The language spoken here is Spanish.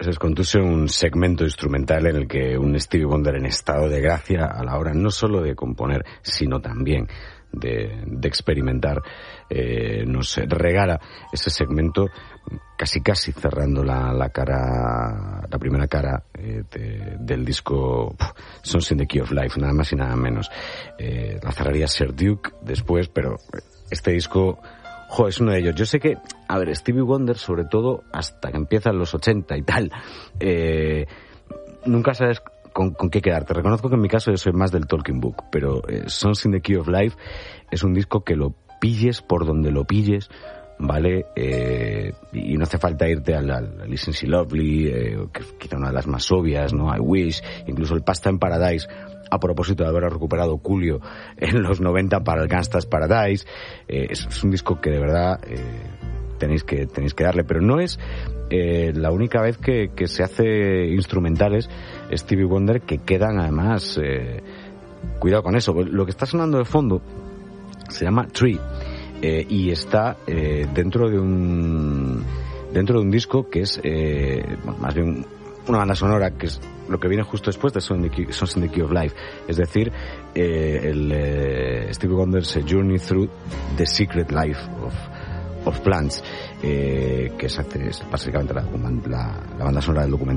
Contusion, un segmento instrumental en el que un Stevie Wonder en estado de gracia a la hora no solo de componer, sino también de experimentar, nos regala ese segmento casi cerrando la primera cara del disco Songs in the Key of Life, nada más y nada menos. La cerraría Sir Duke después, pero este disco, es uno de ellos. Yo sé que, a ver, Stevie Wonder, sobre todo hasta que empiezan los 80 y tal, nunca sabes con qué quedarte. Reconozco que en mi caso yo soy más del Talking Book, pero Songs in the Key of Life es un disco que lo pilles por donde lo pilles, ¿vale? Y no hace falta irte al Listen See Lovely, que es quizá una de las más obvias, ¿no? I Wish, incluso el Pasta in Paradise, a propósito de haber recuperado Coolio en los 90 para el Gangsta's Paradise. Es un disco que de verdad tenéis que darle, pero no es la única vez que se hace instrumentales Stevie Wonder que quedan además, cuidado con eso, lo que está sonando de fondo se llama Tree, y está dentro de un disco que es más bien una banda sonora, que es lo que viene justo después de Songs in the Key of Life, es decir, Stevie Wonder's Journey Through the Secret Life of Plants, que es básicamente la banda sonora del documental